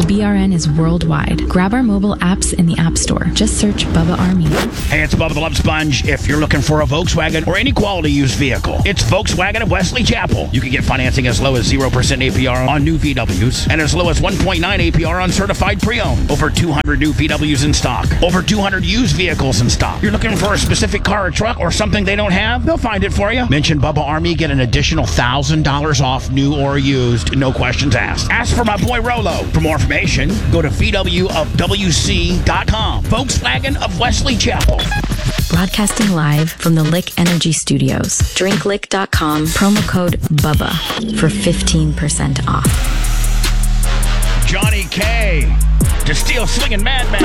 BRN is worldwide. Grab our mobile apps in the App Store. Just search Bubba Army. Hey, it's Bubba the Love Sponge. If you're looking for a Volkswagen or any quality used vehicle, it's Volkswagen of Wesley Chapel. You can get financing as low as 0% APR on new VWs and as low as 1.9 APR on certified pre-owned. Over 200 new VWs in stock. Over 200 used vehicles in stock. You're looking for a specific car or truck or something they don't have? They'll find it for you. Mention Bubba Army, get an additional $1,000 off new or used. No questions asked. Ask for my boy Rolo. For more information, go to VWofWC.com. Volkswagen of Wesley Chapel. Broadcasting live from the Lick Energy Studios. DrinkLick.com. Promo code BUBBA for 15% off. Johnny K. to Steel Slinging Madman.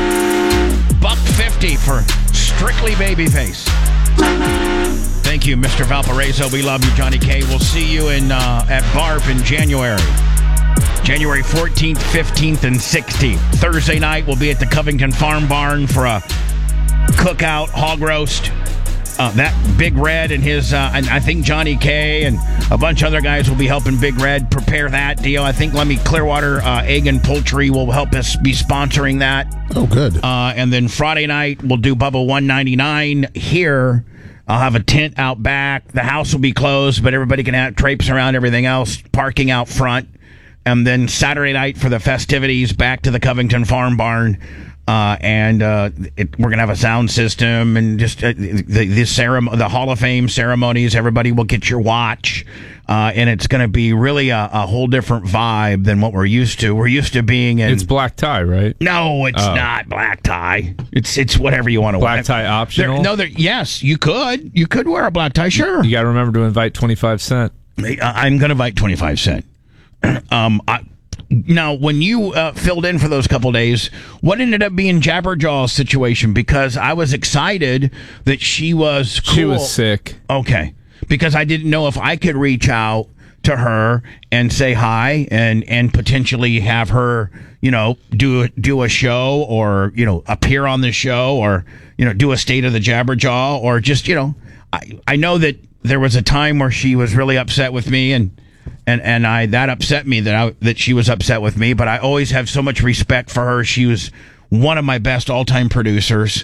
$150 for Strictly Babyface. Thank you, Mr. Valparaiso. We love you, Johnny K. We'll see you at BARP in January. January 14th, 15th, and 16th. Thursday night, we'll be at the Covington Farm Barn for a cookout, hog roast. That Big Red and his, and I think Johnny K and a bunch of other guys will be helping Big Red prepare that deal. I think Clearwater Egg and Poultry will help us be sponsoring that. Oh, good. And then Friday night, we'll do Bubba 199 here. I'll have a tent out back. The house will be closed, but everybody can have traipse around everything else, parking out front. And then Saturday night for the festivities, back to the Covington Farm Barn. We're going to have a sound system and just the Hall of Fame ceremonies. Everybody will get your watch. And it's going to be really a whole different vibe than what we're used to. We're used to being in... It's black tie, right? No, it's not black tie. It's whatever you want to wear. Black tie optional? Yes, you could. You could wear a black tie, sure. You got to remember to invite 25 Cent. I'm going to invite 25 Cent. Now, when you filled in for those couple days, what ended up being Jabberjaw's situation? Because I was excited that she was cool. She was sick. Okay. Because I didn't know if I could reach out to her and say hi and potentially have her, do a show or, appear on the show or, do a State of the Jabberjaw or just, I know that there was a time where she was really upset with me and that upset me that she was upset with me, but I always have so much respect for her. She was one of my best all-time producers.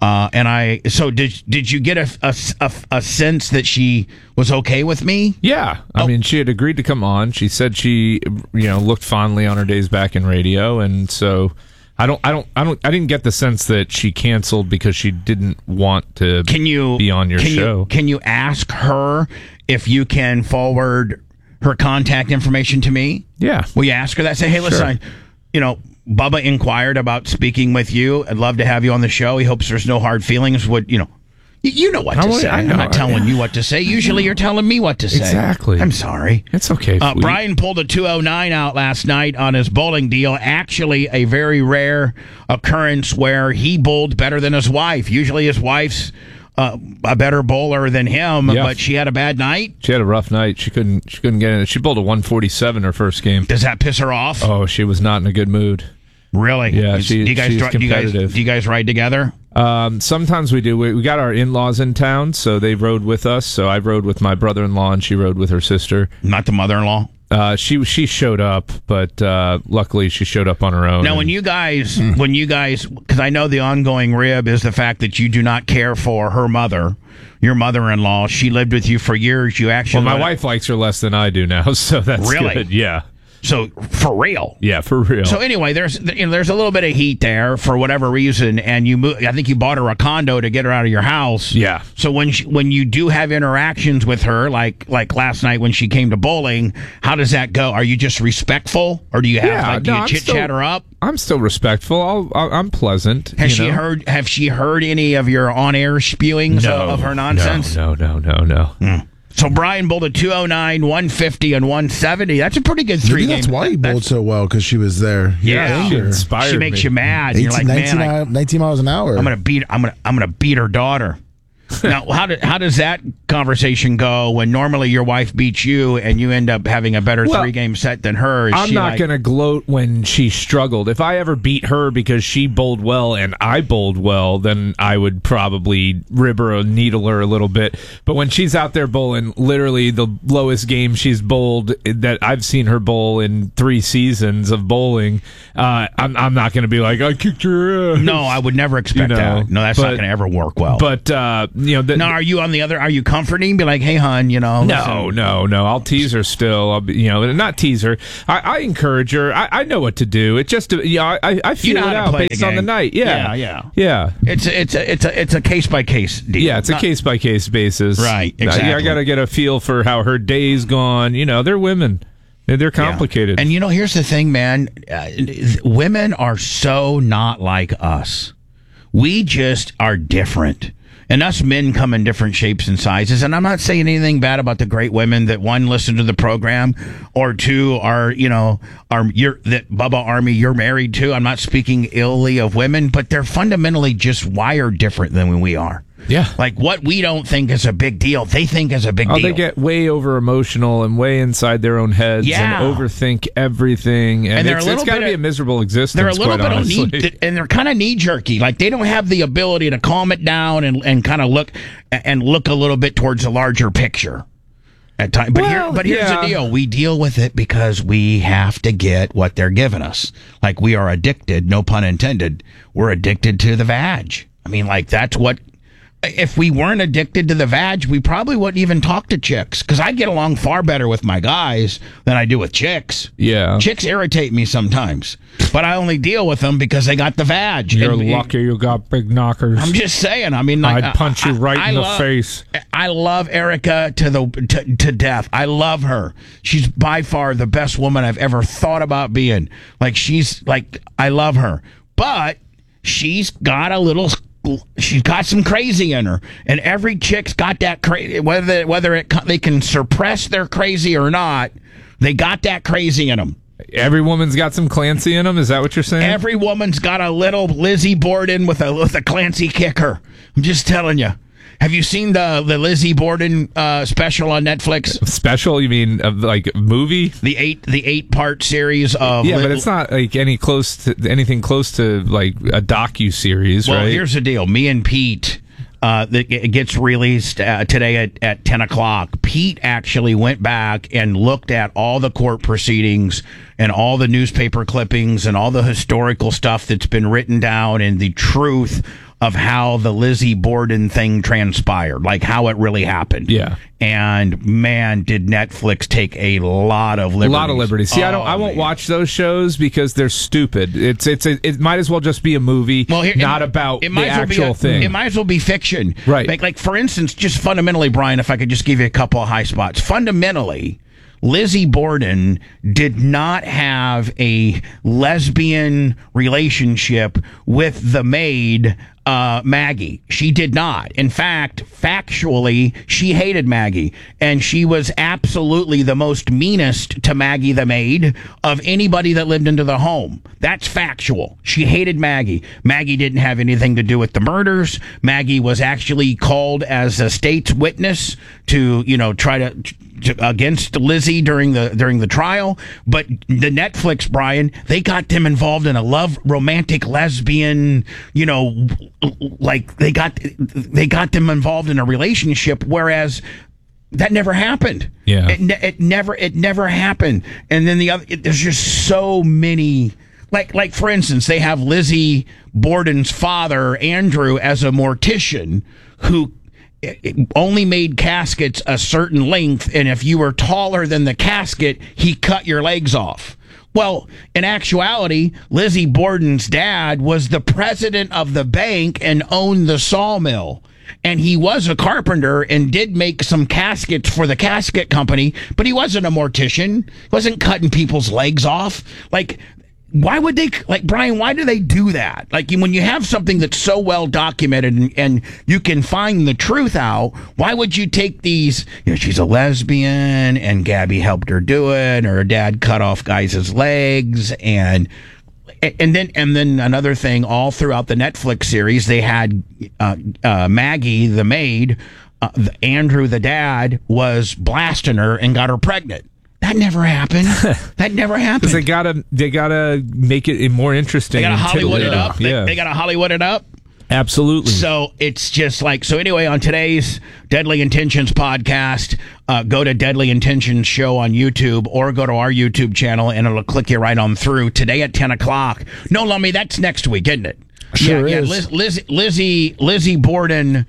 So did you get a sense that she was okay with me? Yeah. I mean, she had agreed to come on. She said she, looked fondly on her days back in radio. And so I didn't get the sense that she canceled because she didn't want to be on your show. Can you ask her if you can forward her contact information to me? Yeah. Will you ask her that? Say, hey, listen, Bubba inquired about speaking with you. I'd love to have you on the show. He hopes there's no hard feelings. You know what to say. I'm not telling you what to say. Usually you're telling me what to say. Exactly. I'm sorry. It's okay. Brian pulled a 209 out last night on his bowling deal. Actually, a very rare occurrence where he bowled better than his wife. Usually his wife's a better bowler than him, but she had a bad night. She had a rough night. She couldn't get in it. She bowled a 147 her first game. Does that piss her off? Oh, she was not in a good mood. Really? Yeah. Do you guys ride together? Sometimes we do. We got our in-laws in town, so they rode with us. So I rode with my brother-in-law, and she rode with her sister. Not the mother-in-law? She showed up, but luckily she showed up on her own. Now, when you guys, because I know the ongoing rib is the fact that you do not care for her mother, your mother-in-law. She lived with you for years. You actually, my wife likes her less than I do now, so that's really good. Yeah. So for real, yeah, for real. So anyway, there's a little bit of heat there for whatever reason, and I think you bought her a condo to get her out of your house. Yeah. So when you do have interactions with her, like last night when she came to bowling, how does that go? Are you just respectful, or do you have do you chit chat her up? I'm still respectful. I'm pleasant. Has she heard any of your on air spewings of her nonsense? No. So Brian bowled a 209, 150, and 170. That's a pretty good three-game. That's why he bowled so well, because she was there. Yeah, she makes you mad. 18, you're like, 19 miles an hour. I'm gonna beat her daughter. Now, how does that conversation go when normally your wife beats you and you end up having a better 3-game set than her? I'm not going to gloat when she struggled. If I ever beat her because she bowled well and I bowled well, then I would probably rib her or needle her a little bit. But when she's out there bowling, literally the lowest game she's bowled that I've seen her bowl in 3 seasons of bowling, I'm not going to be like, I kicked her ass. No, I would never expect that. No, that's not going to ever work well. But now, are you on the other? Are you comforting? Be like, hey, hon, No. I'll tease her still. I'll be, not tease her. I encourage her. I know what to do. It just, I feel it out based on the night. Yeah. It's a case by case deal. Yeah, it's a case by case basis. Right. Exactly. I got to get a feel for how her day's gone. They're women. They're complicated. Yeah. And here's the thing, man. Women are so not like us. We just are different. And us men come in different shapes and sizes. And I'm not saying anything bad about the great women that, one, listen to the program, or two, that Bubba Army you're married to. I'm not speaking illy of women, but they're fundamentally just wired different than we are. Yeah. Like what we don't think is a big deal, they think is a big deal. They get way over emotional and way inside their own heads and overthink everything. And it's got to be a miserable existence. They're a little bit and they're kind of knee jerky. Like they don't have the ability to calm it down and kind of look a little bit towards a larger picture at times. But here's the deal: we deal with it because we have to get what they're giving us. Like we are addicted, no pun intended. We're addicted to the vag. I mean, like that's what. If we weren't addicted to the vag, we probably wouldn't even talk to chicks, because I get along far better with my guys than I do with chicks. Yeah. Chicks irritate me sometimes, but I only deal with them because they got the vag. You're lucky you got big knockers. I'm just saying. I mean, like, I'd punch you right in the face. I love Erica to death. I love her. She's by far the best woman I've ever thought about being. Like, I love her. But she's got some crazy in her, and every chick's got that crazy. Whether they can suppress their crazy or not, they got that crazy in them. Every woman's got some Clancy in them. Is that what you're saying? Every woman's got a little Lizzie Borden with a Clancy kicker. I'm just telling you. Have you seen the Lizzie Borden special on Netflix? Special? You mean like movie? The 8-part series of but it's not like anything close to like a docu-series, right? Well, here's the deal. Me and Pete, it gets released today at 10 o'clock. Pete actually went back and looked at all the court proceedings and all the newspaper clippings and all the historical stuff that's been written down and the truth of how the Lizzie Borden thing transpired, like how it really happened. Yeah. And man, did Netflix take a lot of liberties. See, I won't watch those shows because they're stupid. It might as well just be a movie, not about the actual thing. It might as well be fiction. Right. Like for instance, just fundamentally, Brian, if I could just give you a couple of high spots. Fundamentally, Lizzie Borden did not have a lesbian relationship with the maid, Maggie. She did not. In fact, factually, she hated Maggie, and she was absolutely the most meanest to Maggie the maid of anybody that lived into the home. That's factual. She hated Maggie. Maggie didn't have anything to do with the murders. Maggie was actually called as a state's witness to, try to against Lizzie during the trial. But the Netflix, Brian, they got them involved in a romantic lesbian, like they got them involved in a relationship, whereas that never happened. Yeah, it never happened. And then there's just so many. Like for instance, they have Lizzie Borden's father, Andrew, as a mortician who only made caskets a certain length, and if you were taller than the casket, he cut your legs off. Well, in actuality, Lizzie Borden's dad was the president of the bank and owned the sawmill. And he was a carpenter and did make some caskets for the casket company, but he wasn't a mortician. He wasn't cutting people's legs off. Like, why would they, Brian, why do they do that? Like, when you have something that's so well documented and you can find the truth out, why would you take these, she's a lesbian and Gabby helped her do it, or her dad cut off guys' legs, and and then another thing, all throughout the Netflix series, they had Maggie, the maid, Andrew, the dad, was blasting her and got her pregnant. That never happened. That never happened. They gotta make it more interesting. They gotta Hollywood it up. Yeah. They gotta Hollywood it up. Absolutely. So it's just like, so anyway, on today's Deadly Intentions podcast, go to Deadly Intentions show on YouTube or go to our YouTube channel and it'll click you right on through. Today at 10 o'clock. No, Lummy, that's next week, isn't it? Sure yeah, is. Lizzie Borden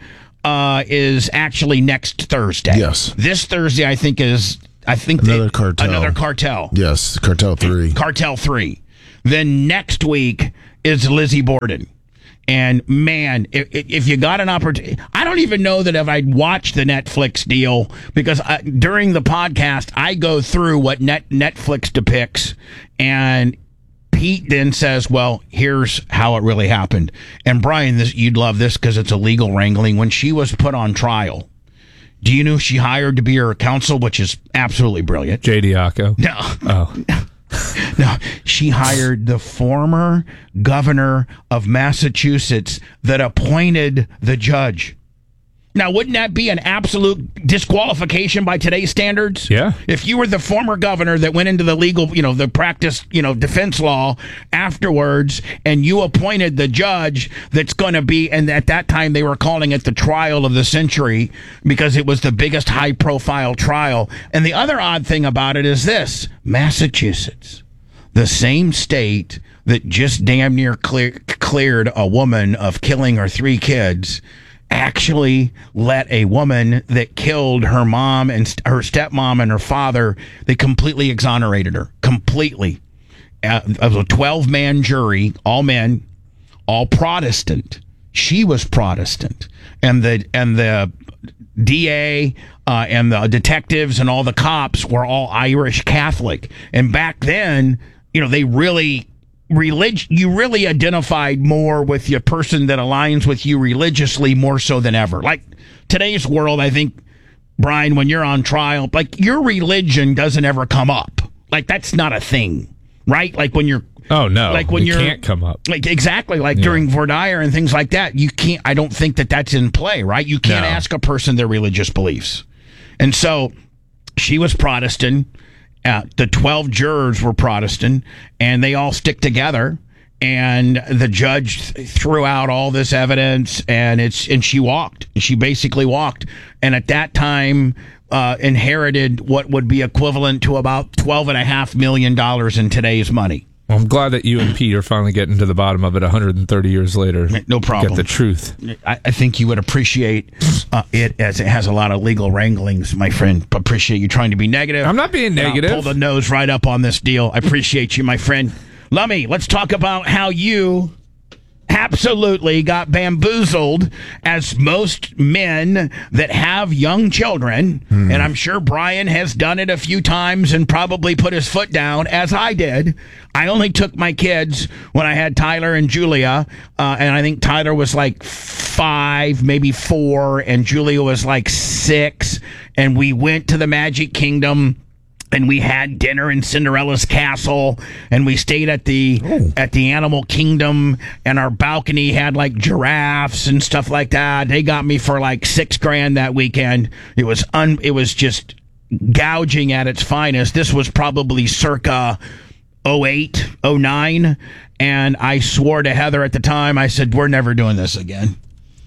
is actually next Thursday. Yes. This Thursday, I think Another cartel. Another cartel. Yes, Cartel 3. Cartel 3. Then next week is Lizzie Borden. And man, if you got an opportunity, I don't even know that if I'd watched the Netflix deal, because during the podcast, I go through what Netflix depicts, and Pete then says, well, here's how it really happened. And Brian, you'd love this because it's a legal wrangling. When she was put on trial, do you know she hired to be her counsel, which is absolutely brilliant? Jay Diaco. No. Oh. No, she hired the former governor of Massachusetts that appointed the judge. Now, wouldn't that be an absolute disqualification by today's standards? Yeah. If you were the former governor that went into the legal, the practice, defense law afterwards, and you appointed the judge that's going to be, and at that time they were calling it the trial of the century because it was the biggest high-profile trial. And the other odd thing about it is this: Massachusetts, the same state that just damn near cleared a woman of killing her 3 kids, actually let a woman that killed her mom and her stepmom and her father, they completely exonerated her. Completely. It was a 12-man jury, all men, all Protestant. She was Protestant. And the DA and the detectives and all the cops were all Irish Catholic. And back then, they really... you really identified more with your person that aligns with you religiously more so than ever. Like today's world, I think, Brian, when you're on trial, like your religion doesn't ever come up. Like that's not a thing, right? Like when you're Oh no! Like when it can't come up. Like exactly, like during Vordaer and things like that. You can't. I don't think that that's in play, right? You can't ask a person their religious beliefs, and so she was Protestant. The 12 jurors were Protestant, and they all stick together. And the judge threw out all this evidence, and she walked. She basically walked, and at that time inherited what would be equivalent to about $12.5 million in today's money. Well, I'm glad that you and Pete are finally getting to the bottom of it 130 years later. No problem. Get the truth. I think you would appreciate it, as it has a lot of legal wranglings, my friend. Appreciate you trying to be negative. I'm not being negative. Pull the nose right up on this deal. I appreciate you, my friend. Lummy, let's talk about how you absolutely got bamboozled, as most men that have young children, and I'm sure Brian has done it a few times and probably put his foot down, as I did. I only took my kids when I had Tyler and Julia, and I think Tyler was like 5, maybe 4, and Julia was like 6, and we went to the Magic Kingdom. And we had dinner in Cinderella's castle, and we stayed at the Animal Kingdom, and our balcony had like giraffes and stuff like that. They got me for like $6,000 that weekend. It was just gouging at its finest. This was probably circa 08, 09, and I swore to Heather at the time. I said, "We're never doing this again."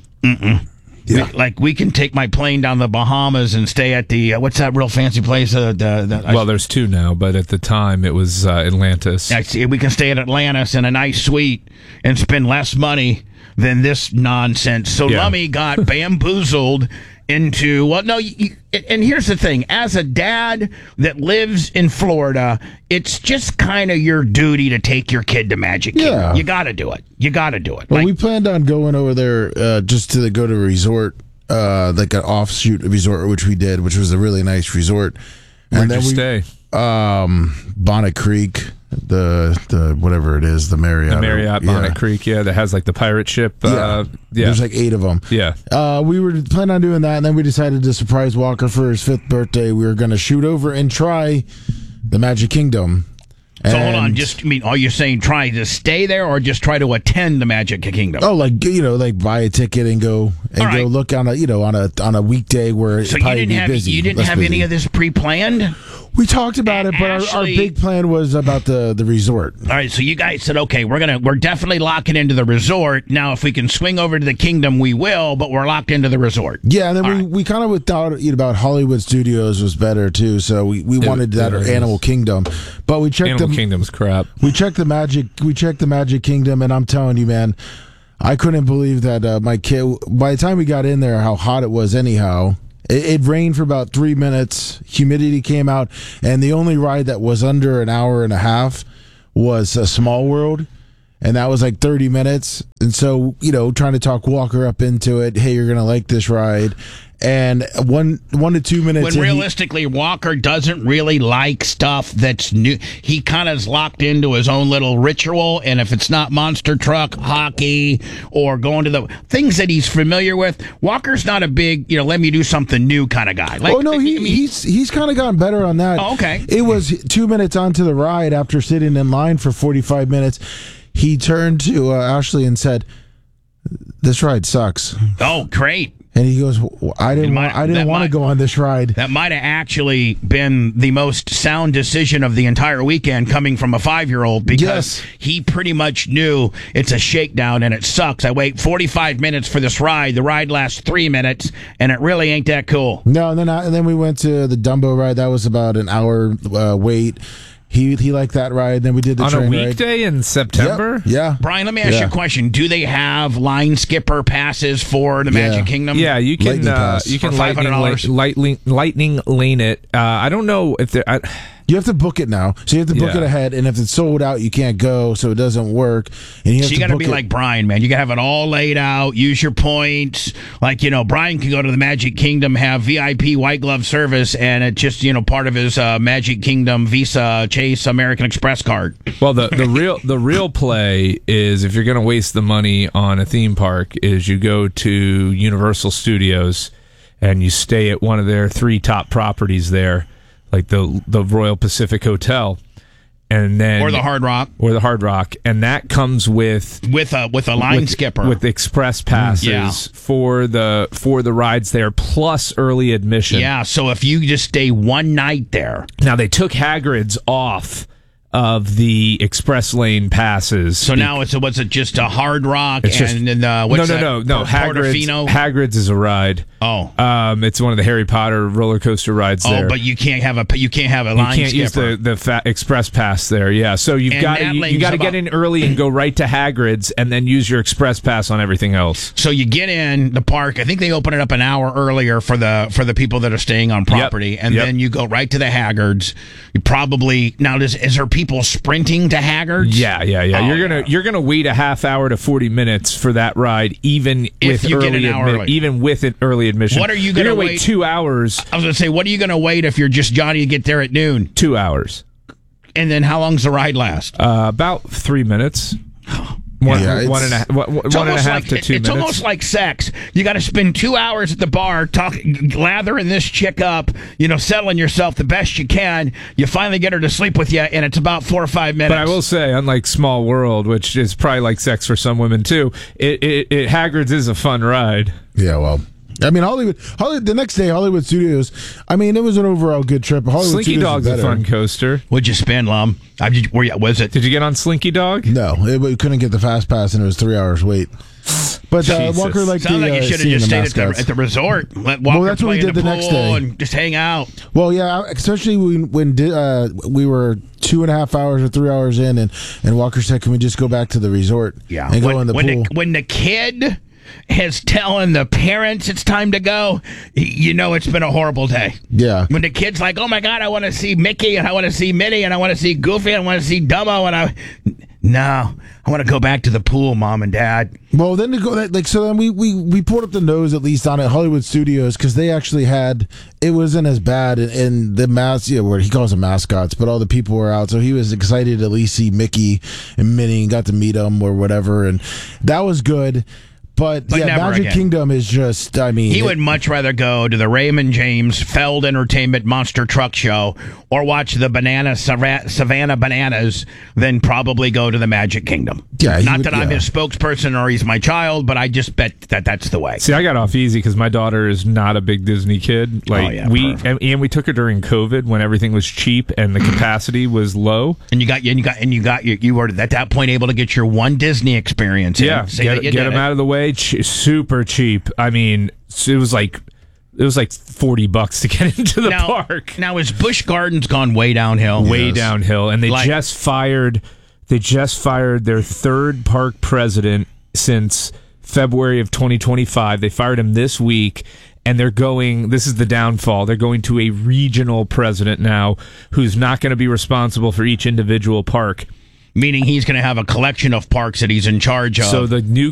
Yeah. We can take my plane down the Bahamas and stay at the what's that real fancy place? Well, there's 2 now, but at the time it was Atlantis. We can stay at Atlantis in a nice suite and spend less money than this nonsense. So Lummy got bamboozled into and here's the thing: as a dad that lives in Florida, it's just kind of your duty to take your kid to Magic Kingdom. You got to do it. Well, we planned on going over there just to go to a resort, like an offshoot resort, which we did, which was a really nice resort. Where'd you stay? Bonnet Creek, the whatever it is, the Marriott Bonnet Creek, that has like the pirate ship. There's like 8 of them. We were planning on doing that, and then we decided to surprise Walker for his 5th birthday. We were going to shoot over and try the Magic Kingdom, So hold on, are you saying try to stay there or just try to attend the Magic Kingdom? Oh, like buy a ticket and go look on a weekday where so it probably be busy. You didn't have any of this pre-planned? We talked about it, but our big plan was about the resort. All right, so you guys said, okay, we're definitely locking into the resort. Now, if we can swing over to the Kingdom, we will, but we're locked into the resort. Yeah, and then we kind of thought about Hollywood Studios was better too, so we wanted that or Animal Kingdom, but we checked Animal Kingdom's crap. We checked the Magic Kingdom, and I'm telling you, man, I couldn't believe that my kid. By the time we got in there, how hot it was. Anyhow. It rained for about 3 minutes. Humidity came out, and the only ride that was under an hour and a half was a Small World, and that was like 30 minutes. And so, trying to talk Walker up into it. Hey, you're gonna like this ride. And 1 to 2 minutes. When realistically, Walker doesn't really like stuff that's new. He kind of is locked into his own little ritual, and if it's not monster truck, hockey, or going to the things that he's familiar with, Walker's not a big, let me do something new kind of guy. Like, he's kind of gotten better on that. Oh, okay. It was 2 minutes onto the ride after sitting in line for 45 minutes. He turned to Ashley and said, "This ride sucks." Oh, great. And he goes, I didn't want to go on this ride. That might have actually been the most sound decision of the entire weekend coming from a 5-year-old because he pretty much knew it's a shakedown and it sucks. I wait 45 minutes for this ride. The ride lasts 3 minutes, and it really ain't that cool. No, and then we went to the Dumbo ride. That was about an hour wait. He liked that ride. Then we did the train ride. On a weekday in September? Yep. Yeah. Brian, let me ask you a question. Do they have line skipper passes for the Magic Kingdom? Yeah, you can lightning lane it. I don't know if they're... You have to book it now. So you have to book it ahead, and if it's sold out, you can't go, so it doesn't work. And you got to be like Brian, man. You got to have it all laid out, use your points. Like, Brian can go to the Magic Kingdom, have VIP white glove service, and it's just, part of his Magic Kingdom Visa Chase American Express card. Well, the real play is, if you're going to waste the money on a theme park, is you go to Universal Studios and you stay at one of their 3 top properties there, like the Royal Pacific Hotel, and then or the Hard Rock, and that comes with a line skipper with express passes for the rides there, plus early admission. Yeah, so if you just stay one night there. Now they took Hagrid's off of the express lane passes. So now was it just a Hard Rock no. Hagrid's is a ride. Oh, it's one of the Harry Potter roller coaster rides there. Oh, but you can't have a line skipper. Use the express pass there. Yeah, so you got to get in early and go right to Hagrid's, and then use your express pass on everything else. So you get in the park. I think they open it up an hour earlier for the people that are staying on property, and then you go right to the Hagrid's. You probably is there people sprinting to Hagrid's? Yeah. Oh, you're gonna wait a half hour to 40 minutes for that ride, even with early admission. What are you gonna wait 2 hours? I was gonna say, what are you gonna wait if you're just Johnny to get there at noon? 2 hours. And then how long's the ride last? About 3 minutes. One and a half to 2 minutes. It's almost like sex. You got to spend 2 hours at the bar lathering this chick up, settling yourself the best you can. You finally get her to sleep with you, and it's about 4 or 5 minutes. But I will say, unlike Small World, which is probably like sex for some women too, Hagrid's is a fun ride. Yeah, well. I mean, Hollywood. The next day, Hollywood Studios. I mean, it was an overall good trip. Hollywood Slinky Dog's a fun coaster. What'd you spend, Lum? Was it? Did you get on Slinky Dog? No, we couldn't get the fast pass, and it was 3 hours wait. But Walker liked Sounds like you should have just stayed at the resort. Let Walker that's what we did the next day and just hang out. Well, yeah, especially when we were 2.5 hours or 3 hours in, and Walker said, "Can we just go back to the resort?" Yeah, and go in the pool. When the kid is telling the parents it's time to go, it's been a horrible day. Yeah. When the kid's like, oh my God, I want to see Mickey, and I want to see Minnie, and I want to see Goofy, and I want to see Dumbo, and I want to go back to the pool, Mom and Dad. Well, then we pulled up the nose at least on it, Hollywood Studios, because they actually it wasn't as bad, and the where he calls them mascots, but all the people were out, so he was excited to at least see Mickey and Minnie and got to meet them or whatever, and that was good. But yeah, never Magic again. Kingdom is just, I mean... He would much rather go to the Raymond James Feld Entertainment Monster Truck Show or watch the Savannah Bananas than probably go to the Magic Kingdom. Yeah, Not that I'm his spokesperson or he's my child, but I just bet that that's the way. See, I got off easy because my daughter is not a big Disney kid. Like we took her during COVID when everything was cheap and the capacity was low. And you were at that point able to get your one Disney experience. Yeah, get them out of the way. Super cheap. I mean, it was like $40 to get into the park. Now, has Busch Gardens gone way downhill? Way downhill, and they just fired their third park president since February of 2025. They fired him this week, and they're going. This is the downfall. They're going to a regional president now, who's not going to be responsible for each individual park. Meaning he's going to have a collection of parks that he's in charge of. So the new